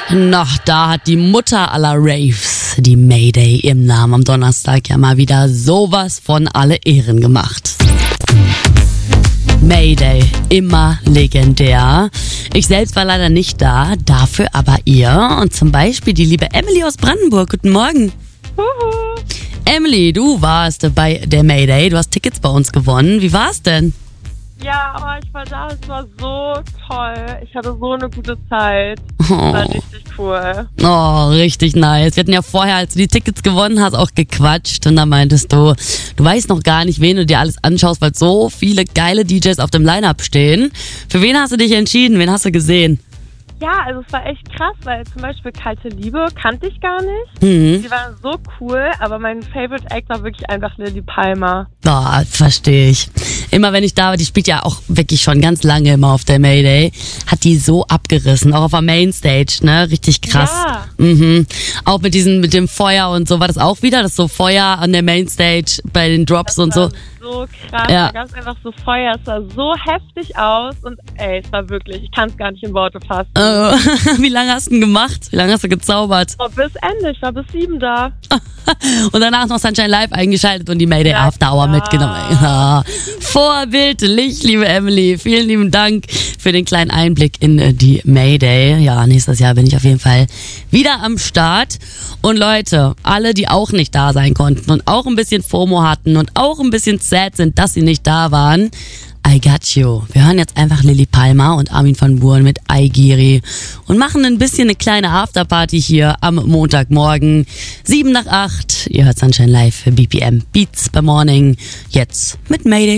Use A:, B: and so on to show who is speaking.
A: Noch da hat die Mutter aller Raves, die Mayday, im Namen am Donnerstag ja mal wieder sowas von alle Ehren gemacht. Mayday, immer legendär. Ich selbst war leider nicht da, dafür aber ihr und zum Beispiel die liebe Emily aus Brandenburg. Guten Morgen. Emily, du warst bei der Mayday, du hast Tickets bei uns gewonnen. Wie war's denn?
B: Ja, ich war da, es war so toll. Ich hatte so eine gute Zeit. War richtig cool.
A: Oh, richtig nice. Wir hatten ja vorher, als du die Tickets gewonnen hast, auch gequatscht und da meintest du weißt noch gar nicht, wen du dir alles anschaust, weil so viele geile DJs auf dem Line-Up stehen. Für wen hast du dich entschieden? Wen hast du gesehen?
B: Ja, also es war echt krass, weil zum Beispiel Kalte Liebe kannte ich gar nicht. Die waren so cool, aber mein Favorite Act war wirklich einfach Lilly Palmer.
A: Oh, verstehe ich. Immer wenn ich da war, die spielt ja auch wirklich schon ganz lange immer auf der Mayday, hat die so abgerissen, auch auf der Mainstage, ne? Richtig krass.
B: Ja.
A: Auch mit dem Feuer und so, war das auch wieder? Das so Feuer an der Mainstage bei den Drops und so?
B: So krass,
A: Ja.
B: da gab es einfach so Feuer, es sah so heftig aus und es war wirklich, ich kann es gar nicht in Worte fassen.
A: Wie lange hast du denn gemacht? Wie lange hast du gezaubert?
B: Oh, bis Ende, ich war bis 7 da.
A: Und danach noch Sunshine Live eingeschaltet und die Mayday
B: Ja,
A: After Hour
B: klar.
A: mitgenommen. Ja. Vorbildlich, liebe Emily. Vielen lieben Dank für den kleinen Einblick in die Mayday. Ja, nächstes Jahr bin ich auf jeden Fall wieder am Start. Und Leute, alle, die auch nicht da sein konnten und auch ein bisschen FOMO hatten und auch ein bisschen sad sind, dass sie nicht da waren, I got you. Wir hören jetzt einfach Lilly Palmer und Armin van Buuren mit Aigiri und machen ein bisschen eine kleine Afterparty hier am Montagmorgen. 7 nach 8. Ihr hört Sunshine Live für BPM Beats by Morning. Jetzt mit Mayday.